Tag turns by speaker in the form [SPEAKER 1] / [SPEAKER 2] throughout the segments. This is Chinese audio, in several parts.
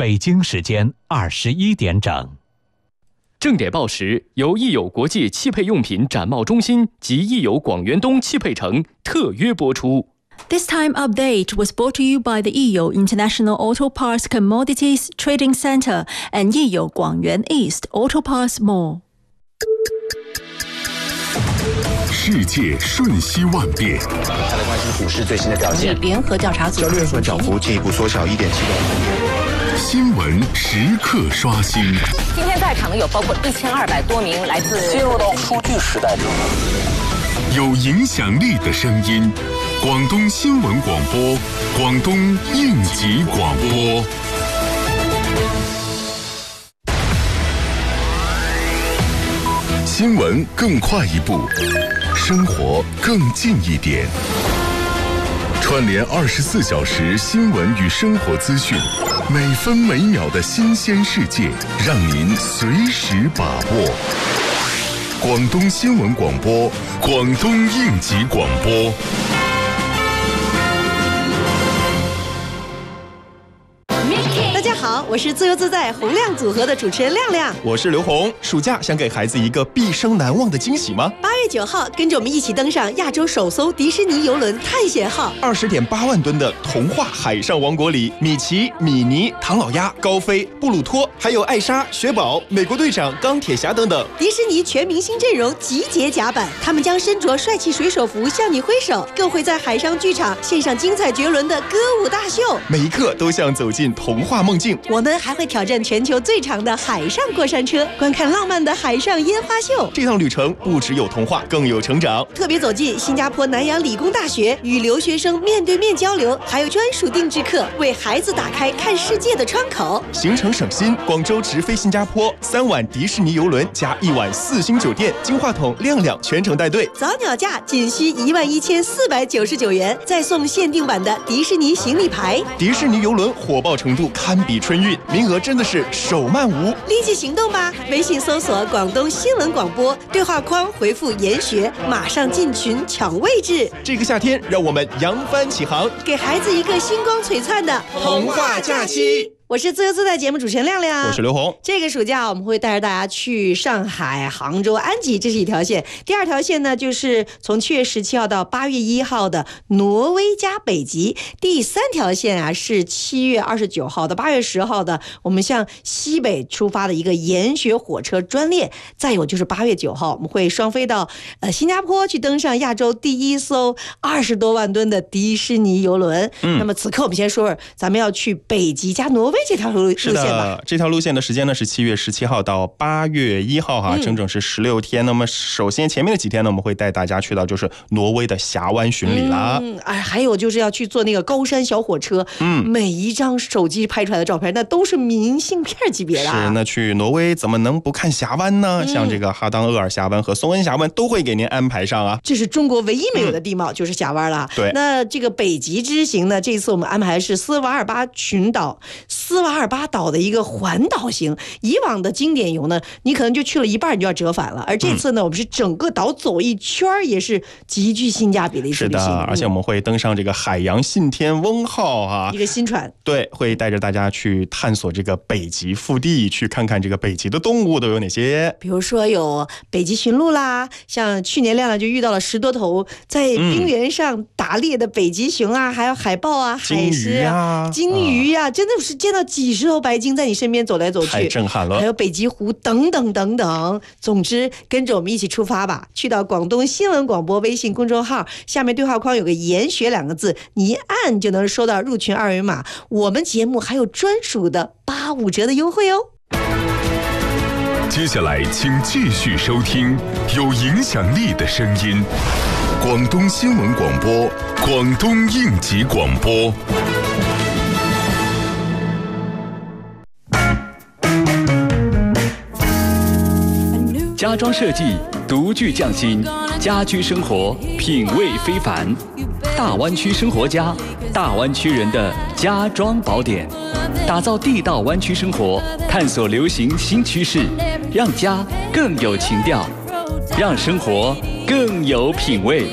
[SPEAKER 1] 北京时间21点整。
[SPEAKER 2] 正点报时由益友国际汽配用品展贸中心及益友广元东汽配城特约播出。
[SPEAKER 3] This time update was brought to you by the Yiyou International Auto Parts Commodities Trading Center and Yiyou Guangyuan East Auto Parts Mall。
[SPEAKER 4] 世界瞬息万变，
[SPEAKER 5] 再来关心股市最新的表现。
[SPEAKER 6] 联合调查组
[SPEAKER 5] 交易所涨幅进一步缩小1.7%。
[SPEAKER 4] 新闻时刻刷新。
[SPEAKER 6] 今天在场的有包括1200多名来自。
[SPEAKER 5] 进入到数据时代之后，
[SPEAKER 4] 有影响力的声音，广东新闻广播，广东应急广播。新闻更快一步，生活更近一点。串联24小时新闻与生活资讯，每分每秒的新鲜世界，让您随时把握。广东新闻广播，广东应急广播。
[SPEAKER 7] 大家好，我是自由自在洪亮组合的主持人亮亮。
[SPEAKER 8] 我是刘红。暑假想给孩子一个毕生难忘的惊喜吗
[SPEAKER 7] 8月9号，跟着我们一起登上亚洲首艘迪士尼邮轮探险号。
[SPEAKER 8] 20.8万吨的童话海上王国里，米奇、米妮、唐老鸭、高飞、布鲁托，还有艾莎、雪宝、美国队长、钢铁侠等等。
[SPEAKER 7] 迪士尼全明星阵容集结甲板，他们将身着帅气水手服向你挥手，更会在海上剧场献上精彩绝伦的歌舞大秀，
[SPEAKER 8] 每一刻都像走进童话梦境。
[SPEAKER 7] 我们还会挑战全球最长的海上过山车，观看浪漫的海上烟花秀。
[SPEAKER 8] 这趟旅程不只有童话，更有成长。
[SPEAKER 7] 特别走进新加坡南洋理工大学，与留学生面对面交流，还有专属定制课，为孩子打开看世界的窗口。
[SPEAKER 8] 行程省心，广州直飞新加坡，3晚迪士尼邮轮加1晚4星酒店，金话筒亮亮全程带队。
[SPEAKER 7] 早鸟价仅需11499元，再送限定版的迪士尼行李牌。
[SPEAKER 8] 迪士尼邮轮火爆程度堪比春运，名额真的是手慢无，
[SPEAKER 7] 立即行动吧！微信搜索广东新闻广播，对话框回复研学，马上进群抢位置。
[SPEAKER 8] 这个夏天，让我们扬帆起航，
[SPEAKER 7] 给孩子一个星光璀璨的
[SPEAKER 8] 童话假期。
[SPEAKER 7] 我是自由自在节目主持人亮亮，
[SPEAKER 8] 我是刘红。
[SPEAKER 7] 这个暑假我们会带着大家去上海、杭州、安吉，这是一条线。第二条线呢，就是从7月17号到8月1号的挪威加北极。第3条线啊，是7月29号到8月10号的我们向西北出发的一个研学火车专列。再有就是8月9号，我们会双飞到新加坡去登上亚洲第一艘20多万吨的迪士尼邮轮。那么此刻我们先说说咱们要去北极加挪威这条路线吧。
[SPEAKER 8] 是的，这条路线的时间呢是7月17号到8月1号哈，整整是16天。那么首先前面的几天呢，我们会带大家去到就是挪威的峡湾巡礼啦。
[SPEAKER 7] 还有就是要去坐那个高山小火车。每一张手机拍出来的照片，那都是明信片级别的。
[SPEAKER 8] 是，那去挪威怎么能不看峡湾呢？像这个哈当厄尔峡湾和松恩峡湾都会给您安排上啊。
[SPEAKER 7] 这是中国唯一没有的地貌，就是峡湾了。
[SPEAKER 8] 对，
[SPEAKER 7] 那这个北极之行呢，这次我们安排的是斯瓦尔巴群岛。斯瓦尔巴岛的一个环岛行，以往的经典游呢，你可能就去了一半你就要折返了，而这次呢，我们是整个岛走一圈，也是极具性价比的一次旅行。
[SPEAKER 8] 是的，而且我们会登上这个海洋信天翁号啊，
[SPEAKER 7] 一个新船。
[SPEAKER 8] 对，会带着大家去探索这个北极腹地，去看看这个北极的动物都有哪些。
[SPEAKER 7] 比如说有北极驯鹿啦，像去年亮亮就遇到了10多头在冰原上打猎的北极熊啊，还有海豹啊、海狮啊、鲸鱼啊，真的是见到几十头白鲸在你身边走来走去，
[SPEAKER 8] 太震撼了。
[SPEAKER 7] 还有北极狐等等等等。总之跟着我们一起出发吧，去到广东新闻广播微信公众号，下面对话框有个研学2个字，你一按就能收到入群2维码，我们节目还有专属的85折的优惠哦。
[SPEAKER 4] 接下来请继续收听有影响力的声音，广东新闻广播，广东应急广播。
[SPEAKER 2] 家装设计独具匠心，家居生活品味非凡。大湾区生活家，大湾区人的家装宝典，打造地道湾区生活，探索流行新趋势，让家更有情调，让生活更有品味。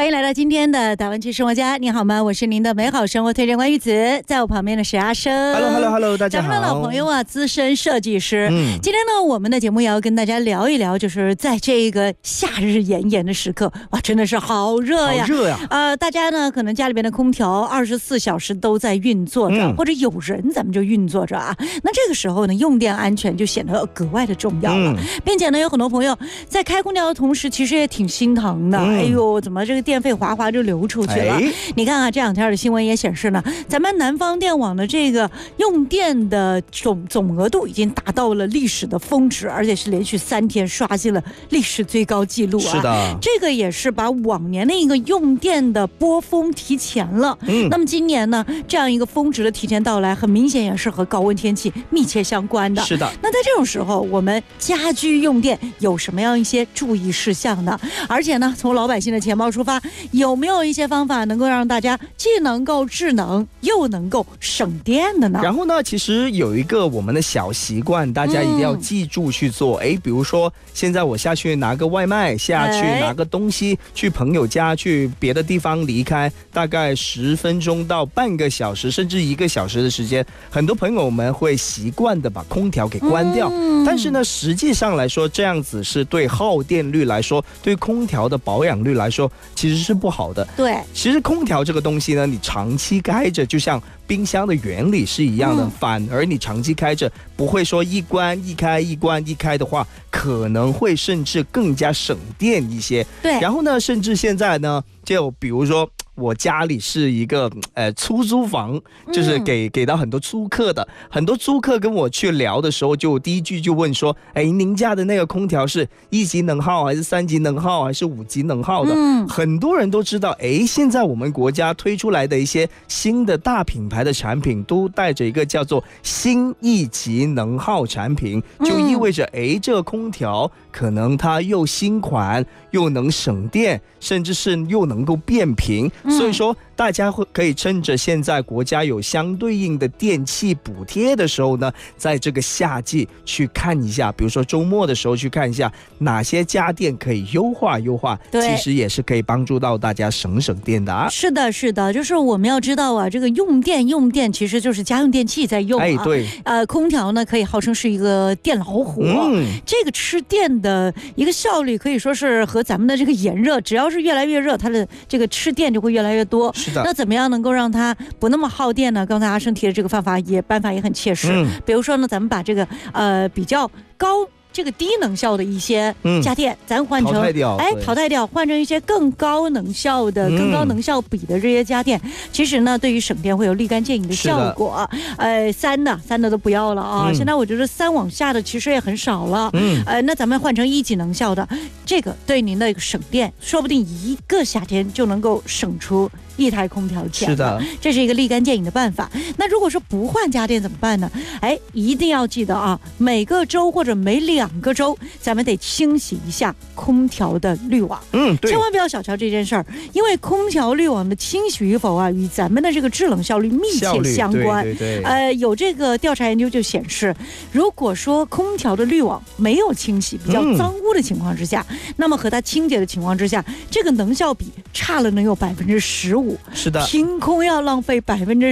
[SPEAKER 9] 迎来到今天的大湾区生活家，你好吗？我是您的美好生活推荐官玉子，在我旁边的是阿生。
[SPEAKER 10] Hello， 大家好。
[SPEAKER 9] 咱们的老朋友啊，资深设计师。今天呢，我们的节目也要跟大家聊一聊，就是在这个夏日炎炎的时刻，哇，真的是好热呀！
[SPEAKER 10] 好热呀！
[SPEAKER 9] 大家呢，可能家里边的空调24小时都在运作着，或者有人咱们就运作着啊。那这个时候呢，用电安全就显得格外的重要了，并且呢，有很多朋友在开空调的同时，其实也挺心疼的。哎呦，怎么这个电费哗哗就流出去了？你看啊，这两天的新闻也显示呢，咱们南方电网的这个用电的总额度已经达到了历史的峰值，而且是连续3天刷新了历史最高纪录啊！
[SPEAKER 10] 是的，
[SPEAKER 9] 这个也是把往年的一个用电的波峰提前了。那么今年呢，这样一个峰值的提前到来，很明显也是和高温天气密切相关的。
[SPEAKER 10] 是的。
[SPEAKER 9] 那在这种时候，我们家居用电有什么样一些注意事项呢？而且呢，从老百姓的钱包出发，有没有一些方法能够让大家既能够智能又能够省电的呢？
[SPEAKER 10] 然后呢，其实有一个我们的小习惯，大家一定要记住去做。比如说现在我下去拿个外卖，下去拿个东西，去朋友家，去别的地方离开，大概10分钟到半个小时，甚至1个小时的时间，很多朋友们会习惯的把空调给关掉。但是呢，实际上来说，这样子是对耗电率来说，对空调的保养率来说，其实是不好的。
[SPEAKER 9] 对，
[SPEAKER 10] 其实空调这个东西呢，你长期开着，就像冰箱的原理是一样的，反而你长期开着，不会说一关一开，一关一开的话，可能会甚至更加省电一些。
[SPEAKER 9] 对，
[SPEAKER 10] 然后呢，甚至现在呢，就比如说我家里是一个出租房，就是给到很多租客的，很多租客跟我去聊的时候，就第一句就问说，您家的那个空调是1级能耗还是3级能耗还是5级能耗的？很多人都知道，现在我们国家推出来的一些新的大品牌的产品都带着一个叫做新1级能耗产品，就意味着这个空调可能它又新款又能省电，甚至是又能够变频。所以说大家可以趁着现在国家有相对应的电器补贴的时候呢，在这个夏季去看一下，比如说周末的时候去看一下哪些家电可以优化，其实也是可以帮助到大家省电的啊。是的，
[SPEAKER 9] 就是我们要知道啊，这个用电其实就是家用电器在用啊。
[SPEAKER 10] 对，
[SPEAKER 9] 空调呢可以号称是一个电老虎，这个吃电的一个效率可以说是和咱们的这个炎热，只要是越来越热，它的这个吃电就会越来越多。
[SPEAKER 10] 是的。
[SPEAKER 9] 那怎么样能够让它不那么耗电呢？刚才阿生提的这个办法也很切实。比如说呢，咱们把这个比较高这个低能效的一些家电，咱换成淘汰掉，换成一些更高能效的、更高能效比的这些家电，其实呢，对于省电会有立竿见影的效果。三的都不要了啊！现在我觉得3往下的其实也很少了。那咱们换成1级能效的，这个对您的省电，说不定1个夏天就能够省出1台空调钱。是的，这是一个立竿见影的办法。那如果说不换家电怎么办呢？一定要记得啊，每个周或者每2个周，咱们得清洗一下空调的滤网。对，千万不要小瞧这件事儿，因为空调滤网的清洗与否啊，与咱们的这个制冷效率密切相关。对，有这个调查研究就显示，如果说空调的滤网没有清洗，比较脏污的情况之下，那么和它清洁的情况之下，这个能效比差了能有15%。
[SPEAKER 10] 是的，
[SPEAKER 9] 凭空要浪费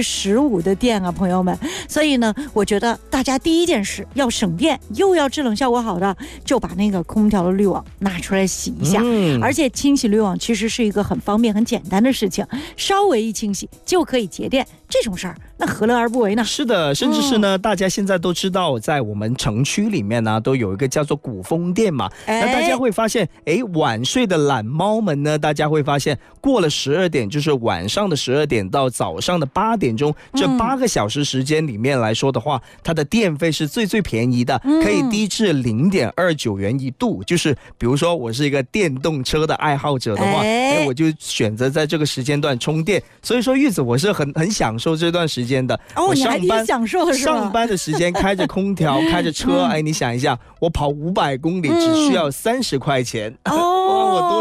[SPEAKER 9] 15%的电啊，朋友们。所以呢，我觉得大家第一件事要省电，又要制冷效果好的，就把那个空调的滤网拿出来洗一下。而且清洗滤网其实是一个很方便、很简单的事情，稍微一清洗就可以节电。这种事儿，那何乐而不为呢？
[SPEAKER 10] 是的，甚至是呢，大家现在都知道，在我们城区里面呢，都有一个叫做古风店嘛。那大家会发现，晚睡的懒猫们呢，大家会发现，过了12点，就是晚上的12点到早上的8点钟，这8个小时时间里面来说的话，它的电费是最便宜的，可以低至0.29元一度。就是比如说，我是一个电动车的爱好者的话，我就选择在这个时间段充电。所以说，玉子我是很享受这段时间的。我
[SPEAKER 9] 你还挺享受是吧？
[SPEAKER 10] 上班的时间开着空调，开着车，你想一下，我跑500公里只需要30块钱，我多爽！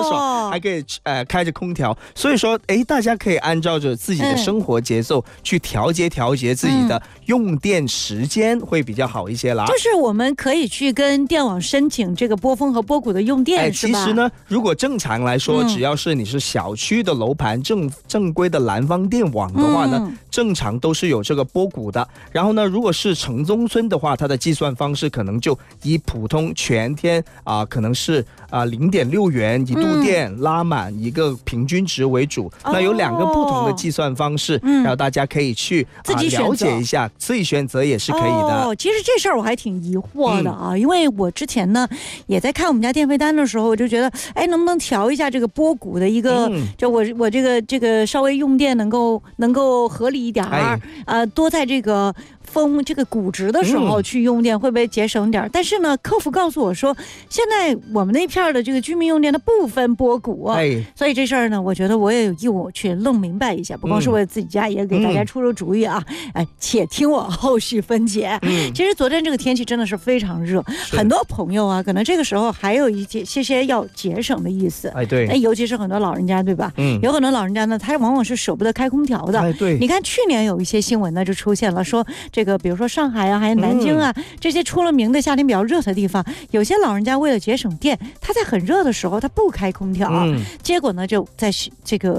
[SPEAKER 10] 还可以开着空调。所以说，大家可以按照着自己的生活节奏去调节自己的用电时间，会比较好一些啦。
[SPEAKER 9] 就是我们可以去跟电网申请这个波峰和波谷的用电，是吧？
[SPEAKER 10] 其实呢，如果正常来说，只要是你是小区的楼盘正规的南方电网的话呢，正常都是有这个波谷的。然后呢，如果是城中村的话，它的计算方式可能就以普通全天可能是0.6元一度电拉满一个平均值为主。那有2个不同的计算方式，然后大家可以去
[SPEAKER 9] 自己
[SPEAKER 10] 了解一下，自己选择也是可以的。
[SPEAKER 9] 其实这事儿我还挺疑惑的啊，因为我之前呢也在看我们家电费单的时候，我就觉得，能不能调一下这个波谷的一个，就我这个稍微用电能够合理一点儿，多在这个这个谷值的时候去用电会不会节省点？但是呢，客服告诉我说，现在我们那片的这个居民用电它不分波谷，所以这事儿呢，我觉得我也有义务去弄明白一下，不光是为了自己家，也给大家出出主意啊！且听我后续分解。其实昨天这个天气真的是非常热，很多朋友啊，可能这个时候还有一些要节省的意思。
[SPEAKER 10] 对，
[SPEAKER 9] 尤其是很多老人家，对吧？有很多老人家呢，他往往是舍不得开空调的。
[SPEAKER 10] 对，
[SPEAKER 9] 你看去年有一些新闻呢，就出现了说这个，比如说上海啊，还有南京啊，这些出了名的夏天比较热的地方，有些老人家为了节省电，他在很热的时候他不开空调，结果呢就在这个